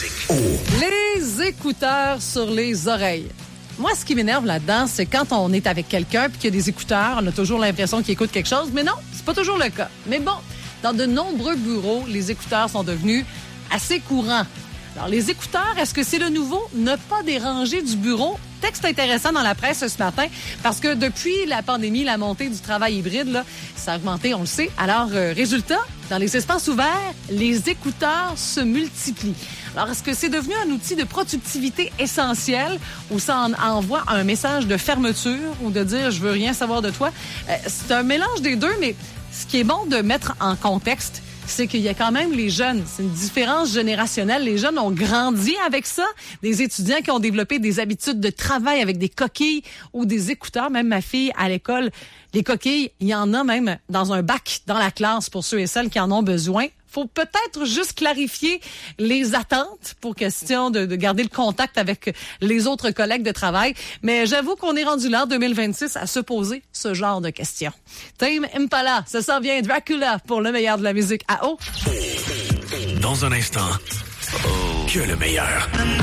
Les écouteurs sur les oreilles. Moi, ce qui m'énerve là-dedans, c'est quand on est avec quelqu'un puis qu'il y a des écouteurs, on a toujours l'impression qu'il écoute quelque chose, mais non, c'est pas toujours le cas. Mais bon, dans de nombreux bureaux, les écouteurs sont devenus assez courants. Alors, les écouteurs, est-ce que c'est le nouveau ne pas déranger du bureau? Texte intéressant dans la presse ce matin, parce que depuis la pandémie, la montée du travail hybride, là, ça a augmenté, on le sait. Alors, résultat, dans les espaces ouverts, les écouteurs se multiplient. Alors, est-ce que c'est devenu un outil de productivité essentiel ou ça envoie un message de fermeture ou de dire « je veux rien savoir de toi ». C'est un mélange des deux, mais ce qui est bon de mettre en contexte, c'est qu'il y a quand même les jeunes. C'est une différence générationnelle. Les jeunes ont grandi avec ça. Des étudiants qui ont développé des habitudes de travail avec des coquilles ou des écouteurs. Même ma fille, à l'école, les coquilles, il y en a même dans un bac dans la classe pour ceux et celles qui en ont besoin. Faut peut-être juste clarifier les attentes pour question de garder le contact avec les autres collègues de travail. Mais j'avoue qu'on est rendu là, en 2026, à se poser ce genre de questions. Tame Impala, ça s'en vient Dracula pour le meilleur de la musique à eau. Dans un instant, que le meilleur.